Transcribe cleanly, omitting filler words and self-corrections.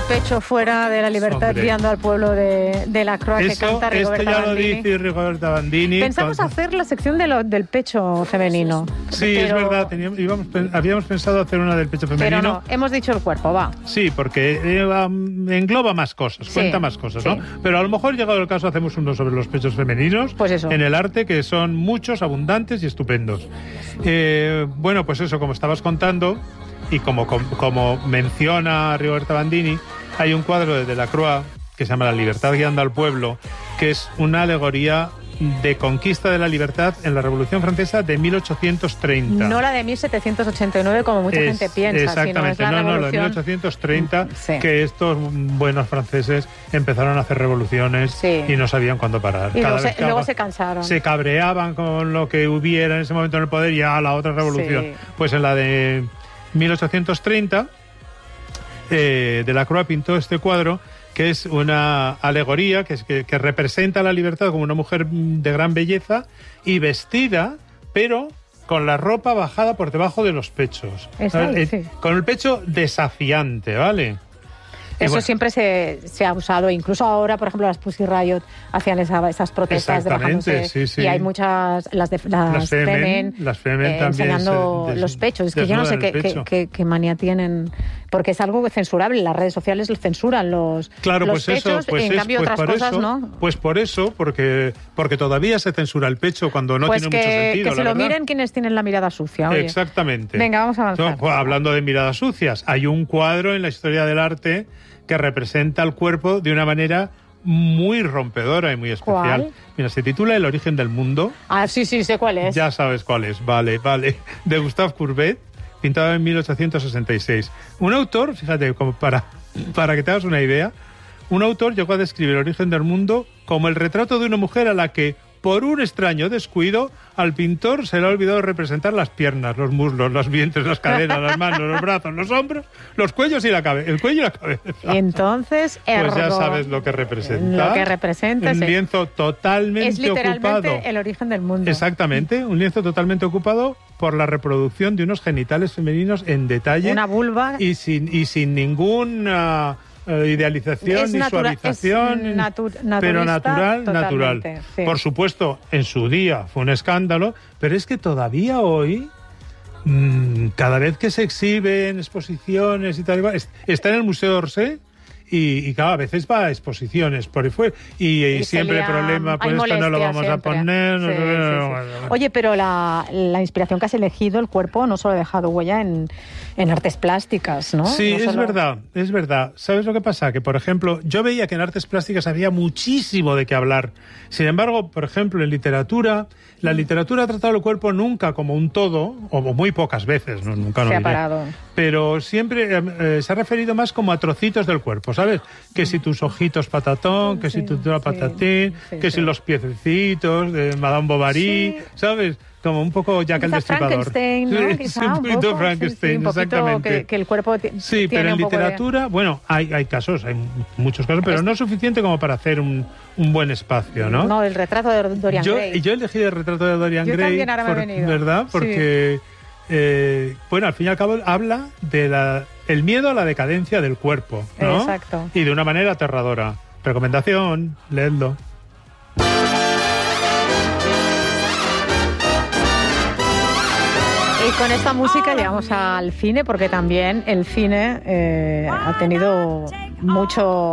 pecho fuera de la libertad, guiando al pueblo de la Croa, que canta Rigoberta ya Bandini. Lo dice Rigoberta Bandini. Pensamos hacer la sección del pecho femenino. Sí, pero... es verdad, habíamos pensado hacer una del pecho femenino. Pero no, hemos dicho el cuerpo, va. Sí, porque engloba más cosas, cuenta más cosas, ¿no? Pero a lo mejor, llegado el caso, hacemos uno sobre los pechos femeninos, pues eso, en el arte, que son muchos, abundantes y estupendos. Bueno, pues eso, como estabas contando, y como menciona Rigoberta Bandini, hay un cuadro de Delacroix que se llama La libertad guiando al pueblo, que es una alegoría de conquista de la libertad en la Revolución Francesa de 1830. No la de 1789, como mucha gente piensa. Exactamente, sino es la de 1830, sí, que estos buenos franceses empezaron a hacer revoluciones y no sabían cuándo parar. Y luego se cansaron. Se cabreaban con lo que hubiera en ese momento en el poder y a la otra revolución. Sí. Pues en la de 1830, Delacroix pintó este cuadro, que es una alegoría que representa la libertad como una mujer de gran belleza y vestida, pero con la ropa bajada por debajo de los pechos. Con el pecho desafiante, ¿vale? Eso siempre se ha usado, incluso ahora, por ejemplo, las Pussy Riot hacían esas protestas de bajándose, y hay muchas, las Femen también enseñando los pechos. Es que yo no sé qué manía tienen, porque es algo censurable. Las redes sociales censuran los pechos, en cambio otras cosas no. Pues por eso, porque todavía se censura el pecho cuando no tiene mucho sentido. Que se lo miren quienes tienen la mirada sucia. Oye. Exactamente. Venga, vamos a avanzar. Hablando de miradas sucias, hay un cuadro en la historia del arte que representa el cuerpo de una manera muy rompedora y muy especial. ¿Cuál? Mira, se titula El origen del mundo. Ah, sí, sé cuál es. Ya sabes cuál es, vale. De Gustave Courbet, pintado en 1866. Un autor, fíjate, como para que te hagas una idea, un autor llegó a describir el origen del mundo como el retrato de una mujer a la que, por un extraño descuido, al pintor se le ha olvidado representar las piernas, los muslos, los vientres, las caderas, las manos, los brazos, los hombros, los cuellos y el cuello y la cabeza. Y entonces, pues ya sabes lo que representa. Lo que representa un lienzo totalmente es literalmente ocupado. El origen del mundo. Exactamente, un lienzo totalmente ocupado por la reproducción de unos genitales femeninos en detalle. Una vulva. Y sin ninguna idealización ni suavización, pero natural. Sí. Por supuesto, en su día fue un escándalo, pero es que todavía hoy, cada vez que se exhibe en exposiciones y tal, está en el Museo d'Orsay. Y cada vez va a exposiciones por ahí fuera. Y siempre el problema, pues esto no lo vamos a poner. Sí. Oye, pero la inspiración que has elegido, el cuerpo, no solo ha dejado huella en artes plásticas, ¿no? Sí, no solo... es verdad. ¿Sabes lo que pasa? Que, por ejemplo, yo veía que en artes plásticas había muchísimo de qué hablar. Sin embargo, por ejemplo, en literatura, la literatura ha tratado el cuerpo nunca como un todo, o muy pocas veces, nunca lo diré. Se ha parado. Pero siempre se ha referido más como a trocitos del cuerpo, ¿sabes? Que si tus ojitos patatón, que si tu patatín, que si los piececitos de Madame Bovary, ¿sabes? Como un poco Jack el Destripador. Frankenstein, ¿no? Quizá un poquito Frankenstein, un poquito exactamente. Que el cuerpo sí, pero en literatura, bueno, hay casos, hay muchos casos, pero no es suficiente como para hacer un buen espacio, ¿no? No, el retrato de Dorian Gray. Yo elegí el retrato de Dorian Gray. También ahora me ha venido. ¿Verdad? Porque... bueno, al fin y al cabo habla de el miedo a la decadencia del cuerpo, ¿no? Exacto. Y de una manera aterradora. Recomendación, leedlo. Y con esta música llegamos al cine, porque también el cine ha tenido mucho